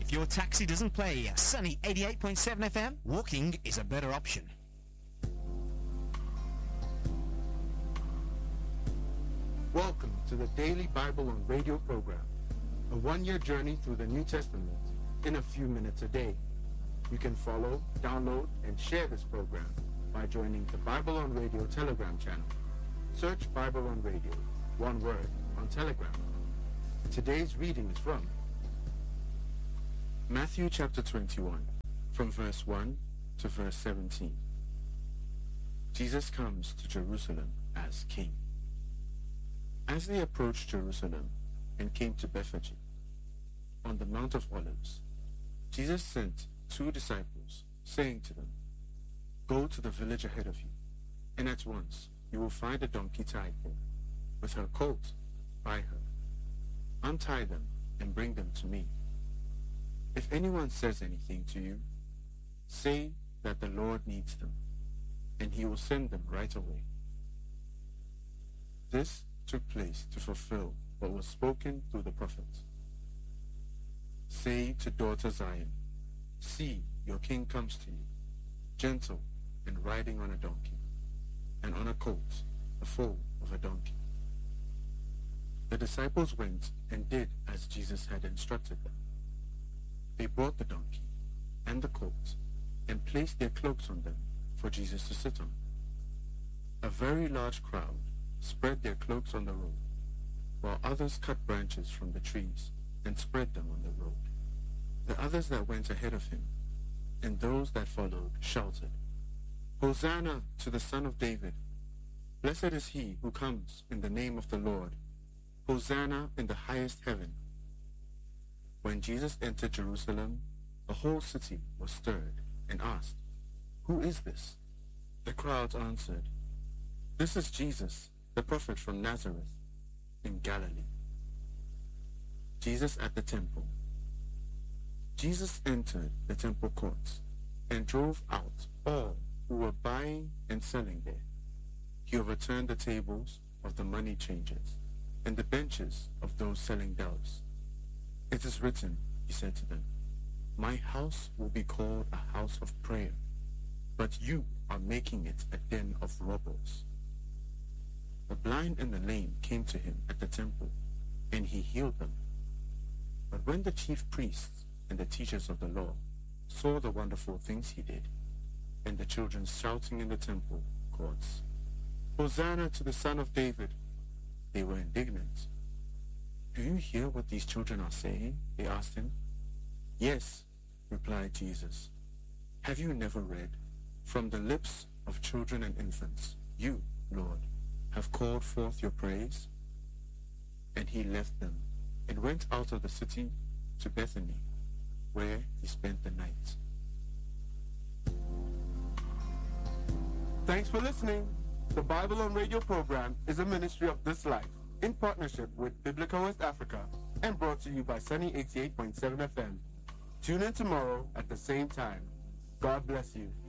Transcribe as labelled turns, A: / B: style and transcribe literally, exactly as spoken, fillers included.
A: If your taxi doesn't play Sunny eighty-eight point seven F M, walking is a better option.
B: Welcome to the Daily Bible on Radio program, a one-year journey through the New Testament in a few minutes a day. You can follow, download, and share this program by joining the Bible on Radio Telegram channel. Search Bible on Radio, one word, on Telegram. Today's reading is from Matthew chapter twenty-one, from verse one to verse seventeen. Jesus comes to Jerusalem as king. As they approached Jerusalem and came to Bethphage, on the Mount of Olives, Jesus sent two disciples, saying to them, "Go to the village ahead of you, and at once you will find a donkey tied there, with her colt by her. Untie them and bring them to me. If anyone says anything to you, say that the Lord needs them, and he will send them right away." This took place to fulfill what was spoken through the prophets. "Say to daughter Zion, see, your king comes to you, gentle and riding on a donkey, and on a colt, the foal of a donkey." The disciples went and did as Jesus had instructed them. They brought the donkey and the colt and placed their cloaks on them for Jesus to sit on. A very large crowd spread their cloaks on the road, while others cut branches from the trees and spread them on the road. The others that went ahead of him and those that followed shouted, "Hosanna to the Son of David! Blessed is he who comes in the name of the Lord! Hosanna in the highest heaven!" When Jesus entered Jerusalem, the whole city was stirred and asked, "Who is this?" The crowds answered, "This is Jesus, the prophet from Nazareth in Galilee." Jesus at the temple. Jesus entered the temple courts and drove out all who were buying and selling there. He overturned the tables of the money changers and the benches of those selling doves. "It is written," he said to them, "My house will be called a house of prayer, but you are making it a den of robbers." The blind and the lame came to him at the temple, and he healed them. But when the chief priests and the teachers of the law saw the wonderful things he did, and the children shouting in the temple courts, "Hosanna to the Son of David," they were indignant. "Do you hear what these children are saying?" they asked him. "Yes," replied Jesus. "Have you never read, 'From the lips of children and infants, you, Lord, have called forth your praise?'" And he left them and went out of the city to Bethany, where he spent the night. Thanks for listening. The Bible on Radio program is a ministry of This Life in partnership with Biblical West Africa and brought to you by Sunny eighty-eight point seven F M. Tune in tomorrow at the same time. God bless you.